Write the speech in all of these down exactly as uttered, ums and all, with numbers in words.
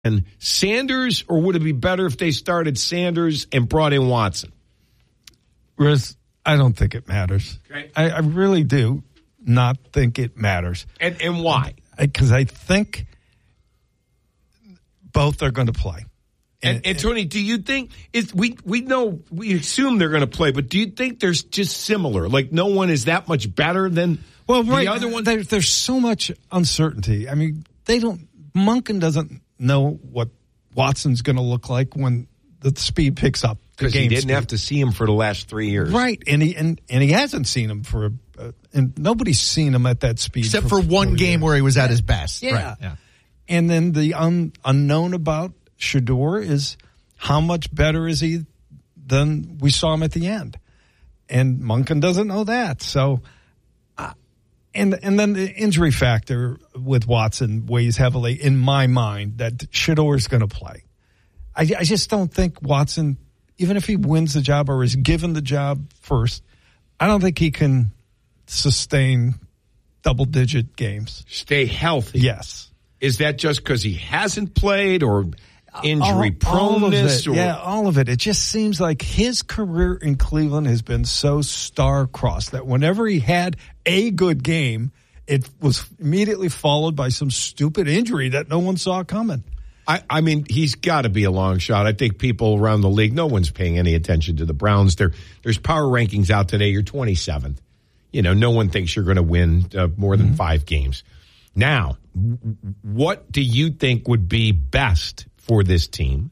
And Sanders, or would it be better if they started Sanders and brought in Watson? Riz, I don't think it matters. Okay. I, I really do not think it matters. And and why? Because I, I think both are going to play. And, and, and Tony, do you think is we we know we assume they're going to play, but do you think they're just similar? Like no one is that much better than well, right, the other one? There, there's so much uncertainty. I mean, they don't. Monken doesn't know what Watson's going to look like when the speed picks up. Because he didn't speed. have to see him for the last three years, right? And he and, and he hasn't seen him for, uh, and nobody's seen him at that speed except for, for one game years. where he was at his best. Yeah, right. yeah. And then the un, unknown about Shedeur is how much better is he than we saw him at the end, and Monken doesn't know that. So, uh, and and then the injury factor with Watson weighs heavily in my mind that Shedeur is going to play. I, I just don't think Watson, even if he wins the job or is given the job first, I don't think he can sustain double-digit games. Stay healthy. Yes. Is that just because he hasn't played or injury all, proneness? All of it. Or? Yeah, all of it. It just seems like his career in Cleveland has been so star-crossed that whenever he had a good game, it was immediately followed by some stupid injury that no one saw coming. I, I mean, he's got to be a long shot. I think people around the league, no one's paying any attention to the Browns. There, there's power rankings out today. You're twenty-seventh. You know, no one thinks you're going to win uh, more than mm-hmm. five games. Now, what do you think would be best for this team?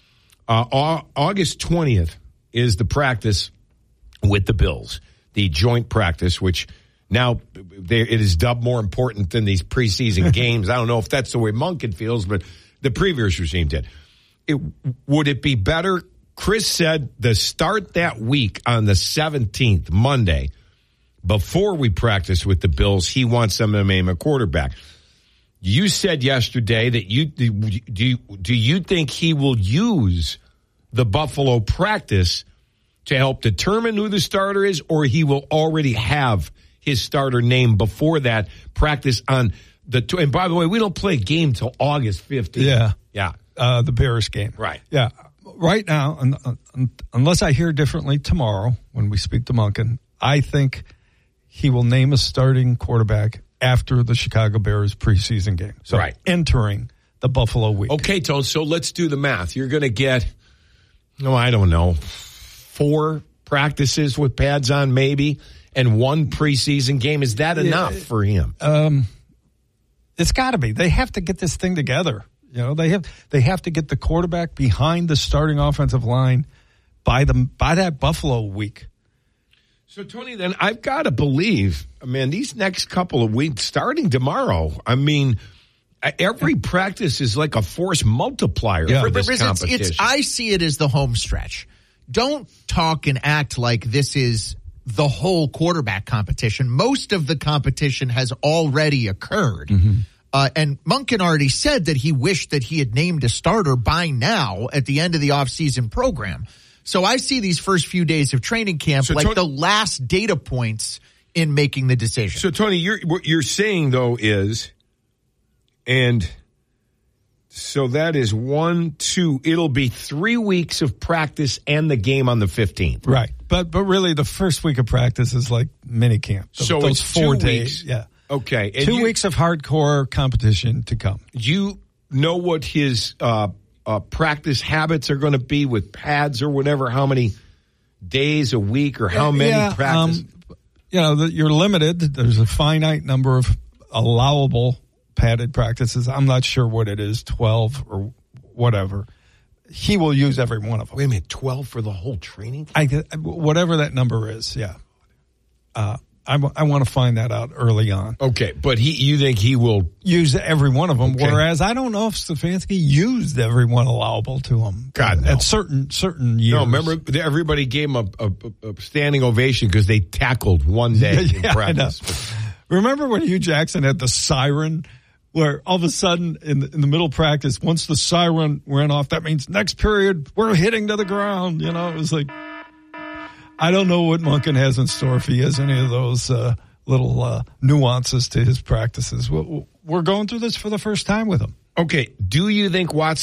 Uh, August twentieth is the practice with the Bills, the joint practice, which now it is dubbed more important than these preseason games. I don't know if that's the way Monken feels, but the previous regime did. It, would it be better? Chris said the start that week on the seventeenth, Monday, before we practice with the Bills, he wants them to name a quarterback. You said yesterday that you do. You, do you think he will use the Buffalo practice to help determine who the starter is, or he will already have his starter name before that practice on the? And by the way, we don't play a game till August fifteenth. Yeah, yeah, uh, the Bears game. Right. Yeah. Right now, un, un, unless I hear differently tomorrow when we speak to Monken, I think he will name a starting quarterback after the Chicago Bears preseason game. So right. entering the Buffalo week. Okay, Tone, so let's do the math. You're going to get, no, I don't know, four practices with pads on maybe, and one preseason game. Is that enough yeah, for him? Um, it's got to be. They have to get this thing together. You know, they have they have to get the quarterback behind the starting offensive line by the by that Buffalo week. So, Tony, then I've got to believe, man, these next couple of weeks, starting tomorrow, I mean, every practice is like a force multiplier yeah. for this it's, competition. It's, I see it as the home stretch. Don't talk and act like this is the whole quarterback competition. Most of the competition has already occurred. Mm-hmm. Uh, and Monken already said that he wished that he had named a starter by now at the end of the offseason program. So I see these first few days of training camp so like Tony, the last data points in making the decision. So, Tony, you're, what you're saying, though, is, and so that is one, two, it'll be three weeks of practice and the game on the fifteenth. Right. But but really the first week of practice is like mini camp. So those it's four two days. Weeks. Yeah. Okay. And two you, weeks of hardcore competition to come. You know what his uh, uh, practice habits are going to be with pads or whatever, how many days a week or how many yeah, practice? Um, you know, the, you're limited. There's a finite number of allowable padded practices. I'm not sure what it is, twelve or whatever. He will use every one of them. Wait a minute, twelve for the whole training? I, whatever that number is, yeah. Uh, I, I want to find that out early on. Okay, but he, you think he will use every one of them? Okay. Whereas I don't know if Stefanski used every one allowable to him. God, no. At certain certain years. No, remember everybody gave him a, a, a standing ovation because they tackled one day yeah, in yeah, practice. Remember when Hugh Jackson had the siren? Where all of a sudden in the, in the middle of practice, once the siren went off, that means next period we're hitting to the ground. You know, it was like. I don't know what Monken has in store if he has any of those uh, little uh, nuances to his practices. We're going through this for the first time with him. Okay, do you think Watson